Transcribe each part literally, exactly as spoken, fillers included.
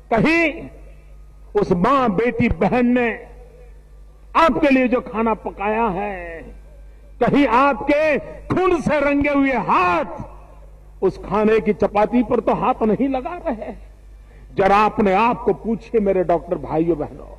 कहीं उस मां बेटी बहन ने आपके लिए जो खाना पकाया है, कहीं आपके खून से रंगे हुए हाथ उस खाने की चपाती पर तो हाथ नहीं लगा रहे। जरा अपने आप को पूछिए मेरे डॉक्टर भाइयों बहनों,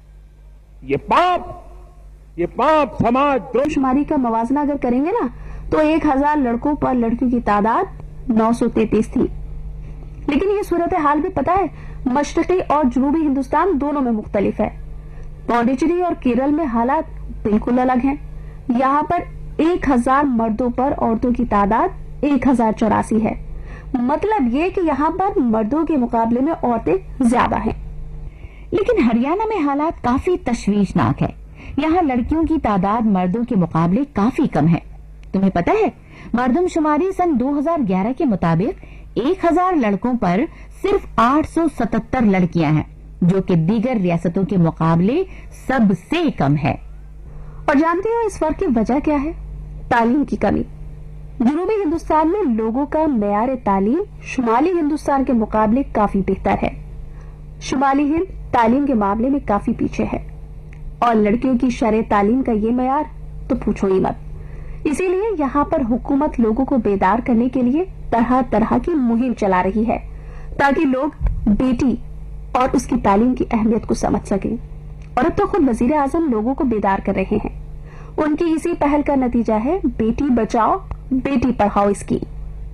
ये पाप ये पाप समाज द्रोहशुमारी का मवाजना अगर करेंगे ना तो एक हजार लड़कों पर लड़कियों की तादाद नौ सौ तैतीस थी। लेकिन ये सूरत हाल भी पता है मशरकी और जनूबी हिंदुस्तान दोनों में मुख्तलिफ है। पौंडीचेरी और केरल में हालात बिल्कुल अलग हैं। यहाँ पर एक हजार मर्दों पर औरतों की तादाद एक हजार चौरासी है। मतलब ये कि यहाँ पर मर्दों के मुकाबले में औरतें ज्यादा हैं। लेकिन हरियाणा में हालात काफी तशवीशनाक है। यहाँ लड़कियों की तादाद मर्दों के मुकाबले काफी कम है। तुम्हें पता है मर्दमशुमारी सन दो हज़ार ग्यारह के मुताबिक एक हजार लड़कों पर सिर्फ आठ सौ सतहत्तर लड़कियां हैं, जो कि दीगर रियासतों के मुकाबले सबसे कम है। और जानते हो इस फर्क की वजह क्या है? तालीम की कमी। जनूबी हिंदुस्तान में लोगों का मेयार तालीम शुमाली हिंदुस्तान के मुकाबले काफी बेहतर है। शुमाली हिंद तालीम के मामले में काफी पीछे है और लड़कियों की शरअ तालीम का ये मेयार तो पूछो ही मत। इसीलिए यहाँ पर हुकूमत लोगों को बेदार करने के लिए तरह तरह की मुहिम चला रही है ताकि लोग बेटी और उसकी तालीम की अहमियत को समझ सकें। और अब तो खुद वजीर आजम लोगों को बेदार कर रहे हैं। उनकी इसी पहल का नतीजा है बेटी बचाओ बेटी पढ़ाओ स्कीम।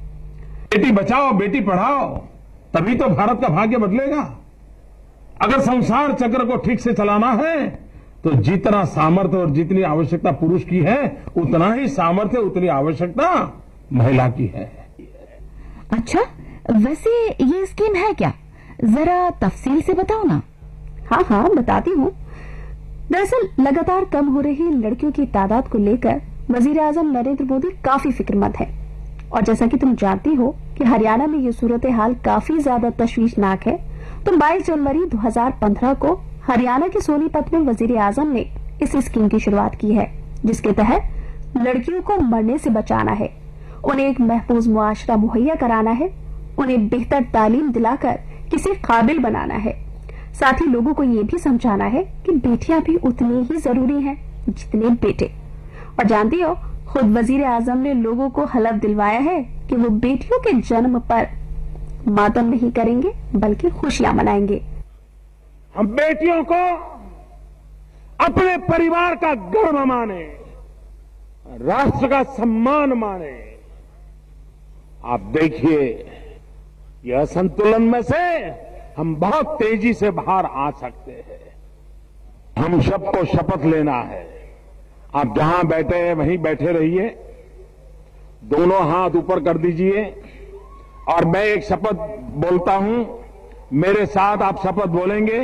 बेटी बचाओ बेटी पढ़ाओ, तभी तो भारत का भाग्य बदलेगा। अगर संसार चक्र को ठीक से चलाना है तो जितना सामर्थ्य और जितनी आवश्यकता पुरुष की है उतना ही सामर्थ्य उतनी आवश्यकता महिला की है। अच्छा, वैसे ये स्कीम है क्या? जरा तफसील से बताओ ना। हाँ हाँ बताती हूँ। दरअसल लगातार कम हो रही लड़कियों की तादाद को लेकर वजीर आजम नरेंद्र मोदी काफी फिक्रमंद है। और जैसा कि तुम जानती हो कि हरियाणा में ये सूरत हाल काफी ज्यादा तशवीशनाक है, तो बाईस जनवरी दो हज़ार पंद्रह को हरियाणा के सोनीपत में वजीर आजम ने इस स्कीम की शुरुआत की है, जिसके तहत लड़कियों को मरने से बचाना है, उन्हें एक महफूज मुआशरा मुहैया कराना है, उन्हें बेहतर तालीम दिलाकर किसी काबिल बनाना है। साथ ही लोगों को ये भी समझाना है कि बेटियां भी उतनी ही जरूरी हैं जितने बेटे। और जानती हो खुद वजीर आजम ने लोगों को हलफ दिलवाया है कि वो बेटियों के जन्म पर मातम नहीं करेंगे बल्कि खुशियां मनाएंगे। हम बेटियों को अपने परिवार का गर्व माने, राष्ट्र का सम्मान माने। आप देखिए यह संतुलन में से हम बहुत तेजी से बाहर आ सकते हैं। हम सबको शपथ लेना है। आप जहां बैठे हैं वहीं बैठे रहिए, दोनों हाथ ऊपर कर दीजिए और मैं एक शपथ बोलता हूं, मेरे साथ आप शपथ बोलेंगे।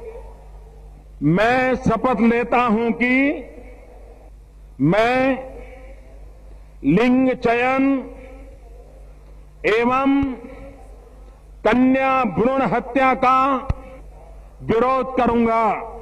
मैं शपथ लेता हूं कि मैं लिंग चयन एवं कन्या भ्रूण हत्या का विरोध करूंगा।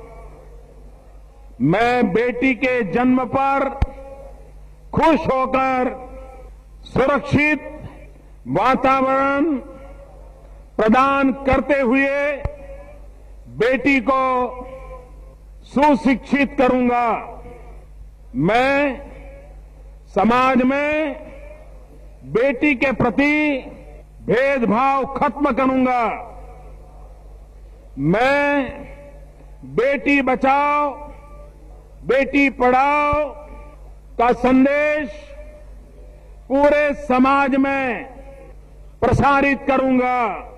मैं बेटी के जन्म पर खुश होकर सुरक्षित वातावरण प्रदान करते हुए बेटी को सुशिक्षित करूंगा। मैं समाज में बेटी के प्रति भेदभाव खत्म करूंगा। मैं बेटी बचाओ बेटी पढ़ाओ का संदेश पूरे समाज में प्रसारित करूंगा।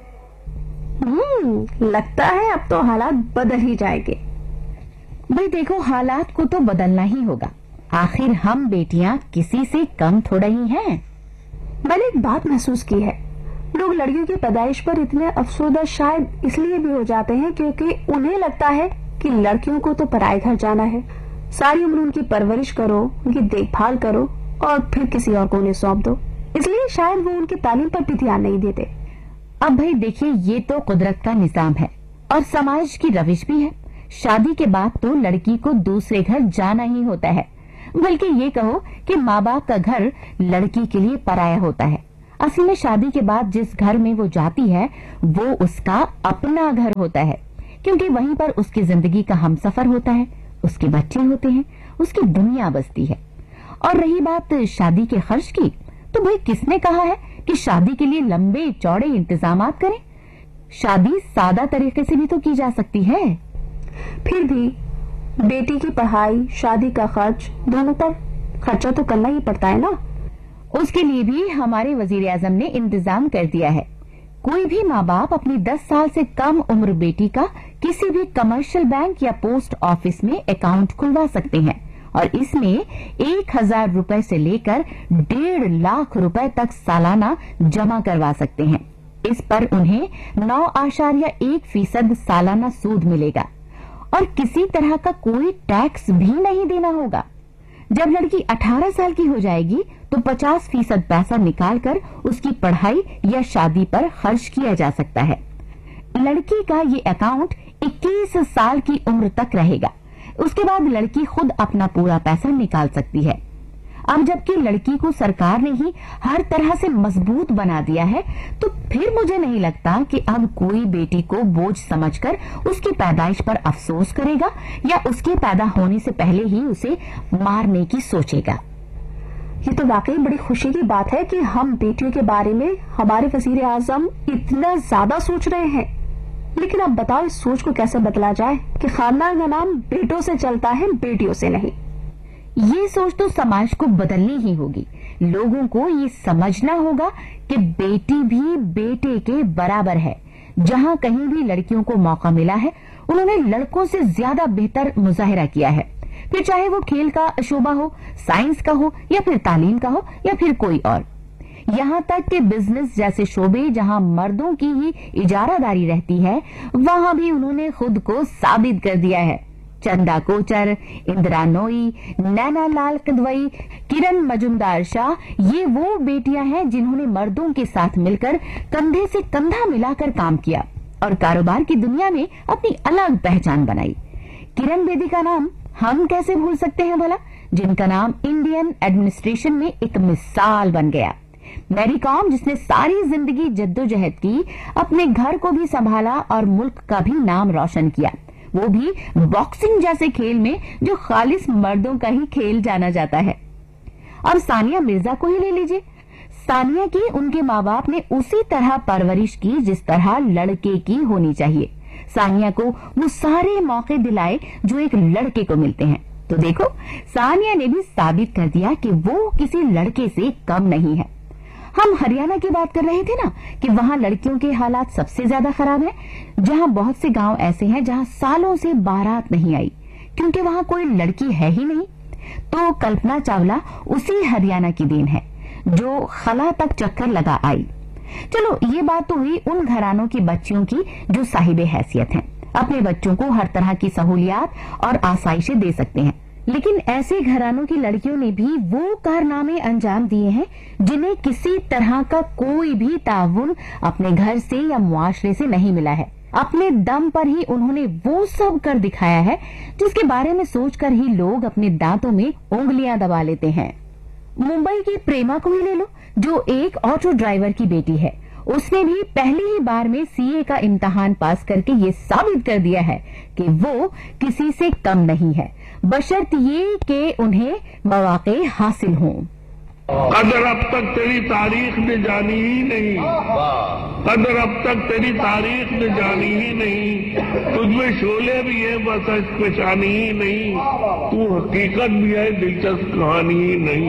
हम्म लगता है अब तो हालात बदल ही जाएंगे। भाई देखो, हालात को तो बदलना ही होगा। आखिर हम बेटियां किसी से कम थोड़ा ही हैं। मैंने एक बात महसूस की है, लोग लड़कियों की पैदाइश पर इतने अफसोदा शायद इसलिए भी हो जाते हैं क्योंकि उन्हें लगता है कि लड़कियों को तो पराए घर जाना है, सारी उम्र उनकी परवरिश करो, उनकी देखभाल करो और फिर किसी और को उन्हें सौंप दो। इसलिए शायद वो उनकी तालीम पर भी ध्यान नहीं देते। अब भाई देखिए, ये तो कुदरत का निजाम है और समाज की रविश भी है। शादी के बाद तो लड़की को दूसरे घर जाना ही होता है, बल्कि ये कहो कि माँ बाप का घर लड़की के लिए पराया होता है। اصل میں شادی کے بعد جس گھر میں وہ جاتی ہے وہ اس کا اپنا گھر ہوتا ہے، کیونکہ وہیں پر اس کی زندگی کا ہمسفر ہوتا ہے، اس کے بچے ہوتے ہیں، اس کی دنیا بستی ہے۔ اور رہی بات شادی کے خرچ کی، تو بھئی کس نے کہا ہے کہ شادی کے لیے لمبے چوڑے انتظامات کریں؟ شادی سادہ طریقے سے بھی تو کی جا سکتی ہے۔ پھر بھی بیٹی کی پڑھائی، شادی کا خرچ، دونوں پر خرچہ تو کرنا ہی پڑتا ہے نا۔ اس کے لیے بھی ہمارے وزیر اعظم نے انتظام کر دیا ہے۔ کوئی بھی ماں باپ اپنی دس سال سے کم عمر بیٹی کا کسی بھی کمرشل بینک یا پوسٹ آفس میں اکاؤنٹ کھلوا سکتے ہیں، اور اس میں ایک ہزار روپے سے لے کر ڈیڑھ لاکھ روپے تک سالانہ جمع کروا سکتے ہیں۔ اس پر انہیں نو اشاریہ ایک فیصد سالانہ سود ملے گا، اور کسی طرح کا کوئی ٹیکس بھی نہیں دینا ہوگا۔ جب لڑکی اٹھارہ سال کی ہو جائے گی تو پچاس فیصد پیسہ نکال کر اس کی پڑھائی یا شادی پر خرچ کیا جا سکتا ہے۔ لڑکی کا یہ اکاؤنٹ اکیس سال کی عمر تک رہے گا، اس کے بعد لڑکی خود اپنا پورا پیسہ نکال سکتی ہے۔ اب جبکہ لڑکی کو سرکار نے ہی ہر طرح سے مضبوط بنا دیا ہے، تو پھر مجھے نہیں لگتا کہ اب کوئی بیٹی کو بوجھ سمجھ کر اس کی پیدائش پر افسوس کرے گا یا اس کے پیدا ہونے سے پہلے ہی اسے مارنے کی سوچے گا۔ یہ تو واقعی بڑی خوشی کی بات ہے کہ ہم بیٹیوں کے بارے میں ہمارے وزیر اعظم اتنا زیادہ سوچ رہے ہیں، لیکن اب بتاؤ اس سوچ کو کیسے بدلا جائے کہ خاندان کا نام بیٹوں سے چلتا ہے، بیٹیوں سے نہیں۔ یہ سوچ تو سماج کو بدلنی ہی ہوگی۔ لوگوں کو یہ سمجھنا ہوگا کہ بیٹی بھی بیٹے کے برابر ہے۔ جہاں کہیں بھی لڑکیوں کو موقع ملا ہے، انہوں نے لڑکوں سے زیادہ بہتر مظاہرہ کیا ہے، پھر چاہے وہ کھیل کا شعبہ ہو، سائنس کا ہو، یا پھر تعلیم کا ہو، یا پھر کوئی اور۔ یہاں تک کہ بزنس جیسے شعبے جہاں مردوں کی ہی اجارہ داری رہتی ہے، وہاں بھی انہوں نے خود کو ثابت کر دیا ہے۔ چندا کوچر، اندرا نوئی، نینا لال قدوئی، کرن مجمدار شاہ، یہ وہ بیٹیاں ہیں جنہوں نے مردوں کے ساتھ مل کر کندھے سے کندھا ملا کر کام کیا اور کاروبار کی دنیا میں اپنی الگ پہچان بنائی۔ کرن بیدی کا نام ہم کیسے بھول سکتے ہیں بھلا، جن کا نام انڈین ایڈمنسٹریشن میں ایک مثال بن گیا۔ میری کام، جس نے ساری زندگی جدوجہد کی، اپنے گھر کو بھی سنبھالا اور ملک کا بھی نام روشن کیا، وہ بھی باکسنگ جیسے کھیل میں جو خالص مردوں کا ہی کھیل جانا جاتا ہے۔ اب ثانیہ مرزا کو ہی لے لیجئے۔ ثانیہ کی ان کے ماں باپ نے اسی طرح پرورش کی جس طرح لڑکے کی ہونی چاہیے۔ ثانیہ کو وہ سارے موقع دلائے جو ایک لڑکے کو ملتے ہیں، تو دیکھو ثانیہ نے بھی ثابت کر دیا کہ وہ کسی لڑکے سے کم نہیں ہے۔ ہم ہریانہ کی بات کر رہے تھے نا کہ وہاں لڑکیوں کے حالات سب سے زیادہ خراب ہیں، جہاں بہت سے گاؤں ایسے ہیں جہاں سالوں سے بارات نہیں آئی کیونکہ وہاں کوئی لڑکی ہے ہی نہیں۔ تو کلپنا چاولہ اسی ہریانہ کی دین ہے جو خلا تک چکر لگا آئی۔ چلو یہ بات تو ہوئی ان گھرانوں کی بچیوں کی جو صاحب حیثیت ہیں، اپنے بچوں کو ہر طرح کی سہولیات اور آسائشیں دے سکتے ہیں، لیکن ایسے گھرانوں کی لڑکیوں نے بھی وہ کارنامے انجام دیے ہیں جنہیں کسی طرح کا کوئی بھی تعاون اپنے گھر سے یا معاشرے سے نہیں ملا ہے۔ اپنے دم پر ہی انہوں نے وہ سب کر دکھایا ہے جس کے بارے میں سوچ کر ہی لوگ اپنے دانتوں میں انگلیاں دبا لیتے ہیں۔ ممبئی کی پریما کو ہی لے لو، جو ایک آٹو ڈرائیور کی بیٹی ہے۔ اس نے بھی پہلی ہی بار میں سی اے کا امتحان پاس کر کے یہ ثابت کر دیا ہے کہ وہ کسی سے کم نہیں ہے، بشرط یہ کہ انہیں مواقع حاصل ہوں۔ قدر اب تک تیری تاریخ نے جانی ہی نہیں، قدر اب تک تیری تاریخ نے جانی ہی نہیں، تجھ میں شعلے بھی ہے بس پہچانی ہی نہیں، تو حقیقت بھی ہے دلچسپ کہانی ہی نہیں،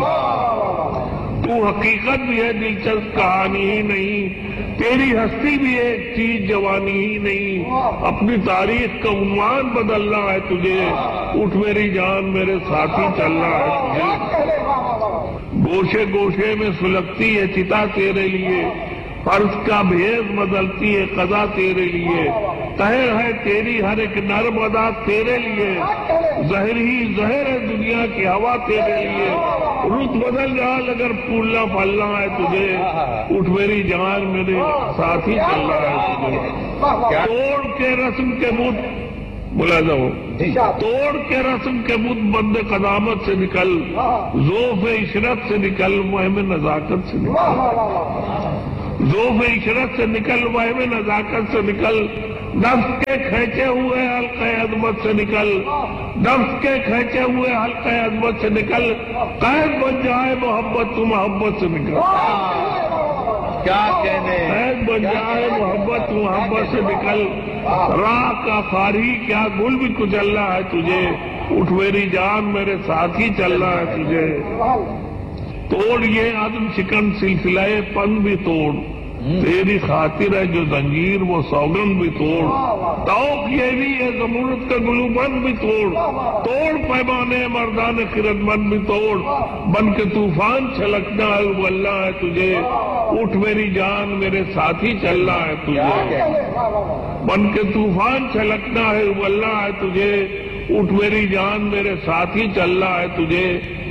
تو حقیقت بھی ہے دلچسپ کہانی ہی نہیں، تیری ہستی بھی ایک چیز جوانی ہی نہیں، اپنی تاریخ کا عنوان بدلنا ہے تجھے، اٹھ میری جان میرے ساتھی چلنا ہے تجھے، گوشے گوشے میں سلگتی ہے چتا تیرے لیے، فرض کا بھیز بدلتی ہے قضا تیرے لیے، قہر ہے تیری ہر ایک نرم ادا تیرے لیے، زہر ہی زہر ہے دنیا کی ہوا تیرے لیے، رت بدل جال اگر پھولنا پھلنا ہے تجھے، اٹھ میری جان میرے ساتھی چلنا ہے تجھے، توڑ کے رسم کے مت मुलाजा हो। तोड़ के रस्म के बुत बंद कदामत से निकल, ज़ोफ़ इशरत से निकल, मुहिम नजाकत से निकल, ज़ोफ़ इशरत से निकल, मुहिम नजाकत से निकल, नफ्स के खींचे हुए हल्के अज़मत से निकल, नफ्स के खींचे हुए हल्के अज़मत से निकल, कैद बन जाए मोहब्बत तू मोहब्बत से निकल, क्या कहने, कैद बन जाए मोहब्बत तू मोहब्बत से निकल, राह का फारी क्या गुल भी कुचलना है तुझे, उठ मेरी जान मेरे साथ ही चलना है तुझे, तोड़ ये आदम शिकन सिलसिलाए पन भी तोड़, तेरी खातिर है जो जंजीर वो सौगन भी तोड़, तौक ये भी है जमूरत का गुलूबन भी तोड़, तोड़ पैमाने मर्दान खिरतमंद भी तोड़, बन के तूफान छलकना है उबलना है तुझे, उठ मेरी जान मेरे साथी चलना है तुझे, बन के तूफान छलकना है उबलना है तुझे, उठ मेरी जान मेरे साथी चलना है तुझे।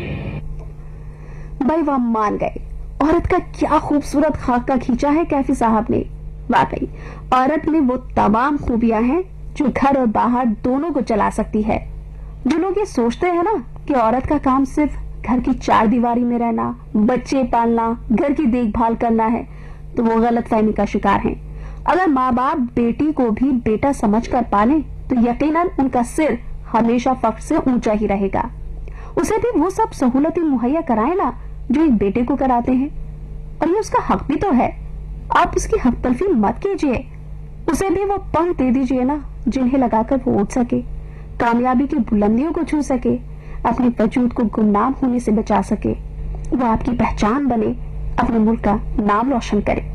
भाई वह मान गए। औरत का क्या खूबसूरत खाका खींचा है कैफी साहब ने। वाकई औरत में वो तमाम खूबियां हैं जो घर और बाहर दोनों को चला सकती है। जो लोग ये सोचते हैं ना कि औरत का काम सिर्फ घर की चार दीवारी में रहना, बच्चे पालना, घर की देखभाल करना है, तो वो गलत फहमी का शिकार हैं। अगर माँ बाप बेटी को भी बेटा समझकर पाले तो यकीनन उनका सिर हमेशा फख्र से ऊंचा ही रहेगा। उसे भी वो सब सहूलतें मुहैया कराए ना जो एक बेटे को कराते हैं, और ये उसका हक भी तो है। आप उसकी हक तलफी मत कीजिए, उसे भी वो पंख दे दीजिए ना जिन्हें लगाकर वो उठ सके, कामयाबी की बुलंदियों को छू सके, अपने वजूद को गुमनाम होने से बचा सके, वो आपकी पहचान बने, अपने मुल्क का नाम रोशन करे।